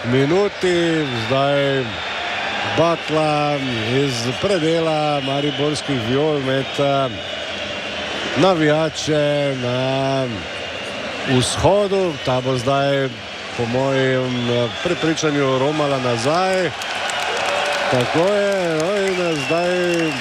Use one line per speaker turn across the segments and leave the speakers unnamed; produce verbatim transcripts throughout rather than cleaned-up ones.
minuti. Zdaj bakla iz predela mariborskih viol med navijače na vzhodu. Ta bo zdaj po mojem prepričanju romala nazaj. Tako je, no in zdaj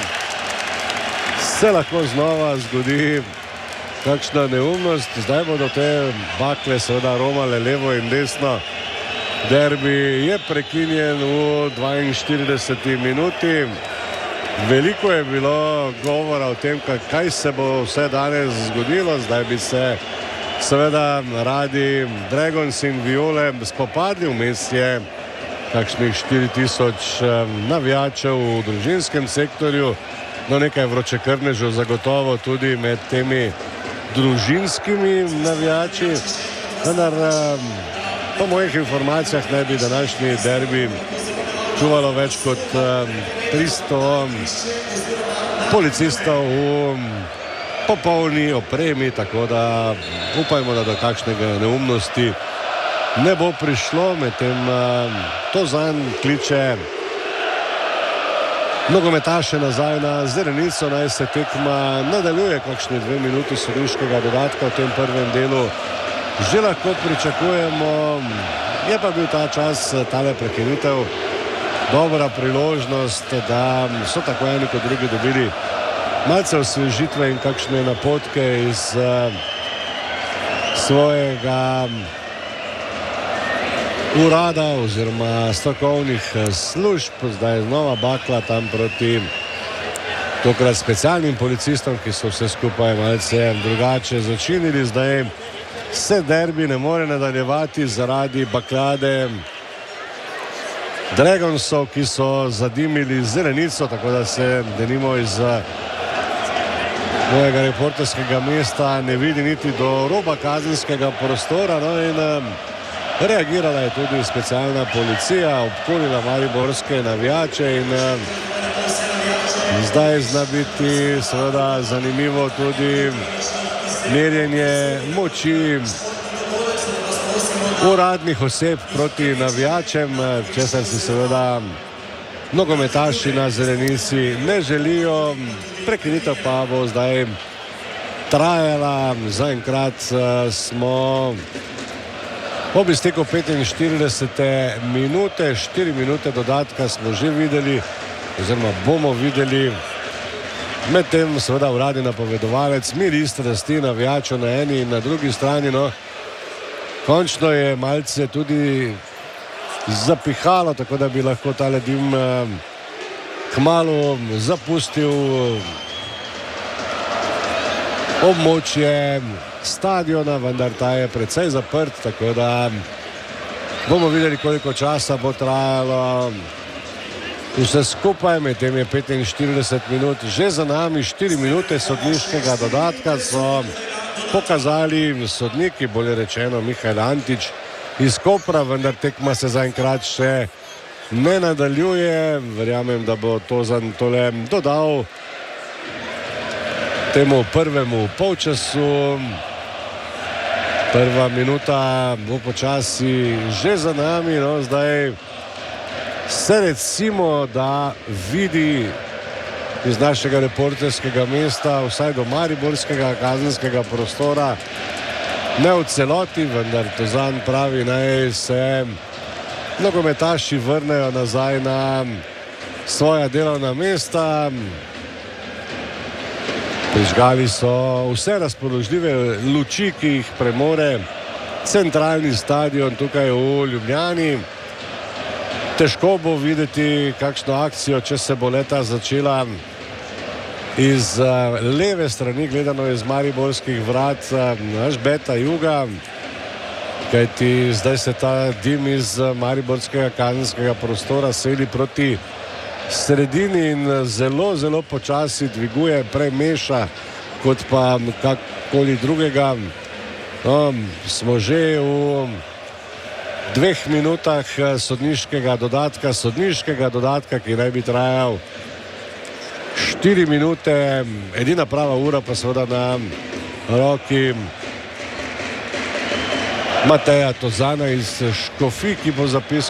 se lahko znova zgodi kakšna neumnost. Zdaj bodo te bakle seveda romale levo in desno. Derbi je prekinjen v dvainštirideseti minuti. Veliko je bilo govora o tem, kaj se bo vse danes zgodilo. Zdaj bi se seveda radi Dragons in Viole spopadli. Vmes je kakšnih štiri tisoč navijačev v družinskem sektorju. No, nekaj vročekrvnežev zagotovo tudi med temi družinskimi navijači. Vendar po mojih informacijah naj bi današnji derbi čuvalo več kot tristo policistov v popolni opremi, tako da upajmo, da do kakšnega neumnosti ne bo prišlo. Medtem to zanj kliče nogometaše nazaj na zelenico, naj se tekma nadaljuje. Kakšne dve minuti sodniškega dodatka v tem prvem delu že lahko pričakujemo. Je pa bil ta čas, tale prekinitev, dobra priložnost, da so tako eni kot drugi dobili malce osvežitve in kakšne napotke iz uh, svojega urada oziroma strokovnih služb. Zdaj znova bakla tam proti tokrat specialnim policistom, ki so vse skupaj malce drugače začinili. Zdaj se derbi ne more nadaljevati zaradi baklade Dragonsov, ki so zadimili zelenico, tako da se denimo iz mojega reporterskega mesta ne vidi niti do roba kazenskega prostora. No in reagirala je tudi specialna policija, obkolila mariborske navijače in zdaj zna biti seveda zanimivo tudi merjenje moči uradnih oseb proti navijačem, česar si seveda nogometaši na zelenici ne želijo. Prekinitev pa bo zdaj trajala. Zaenkrat smo ob izteku petinštiridesete minute, štiri minute dodatka smo že videli oziroma bomo videli. Medtem seveda uradni napovedovalec miri strasti navijačev na eni in na drugi strani. No, končno je malce tudi zapihalo, tako da bi lahko tale dim eh, kmalu zapustil območje stadiona, vendar ta je precej zaprt, tako da bomo videli, koliko časa bo trajalo vse skupaj. Medtem je petinštirideset minut že za nami, štiri minute sodniškega dodatka so pokazali sodniki, bolje rečeno Mihael Antič iz Kopra, vendar tekma se zaenkrat še ne nadaljuje. Verjamem, da bo to za tole dodal temu prvemu polčasu. Prva minuta bo počasi že za nami. No, zdaj se recimo, da vidi iz našega reporterskega mesta, vsaj do mariborskega kazenskega prostora, ne v celoti, vendar Tozan pravi, naj se nogometaši vrnejo nazaj na svoja delovna mesta. Prižgali so vse razpoložljive luči, ki jih premore centralni stadion tukaj v Ljubljani. Težko bo videti kakšno akcijo, če se bo leta začela iz leve strani, gledano iz mariborskih vrat, Žbeta juga, kajti zdaj se ta dim iz mariborskega kazenskega prostora seli proti sredini in zelo, zelo počasi dviguje, prej meša kot pa kakkoli drugega. No, smo že v dveh minutah sodniškega dodatka, sodniškega dodatka, ki naj bi trajal štiri minute, edina prava ura pa seveda na roki Mateja Tozana iz Škofij, ki bo zapis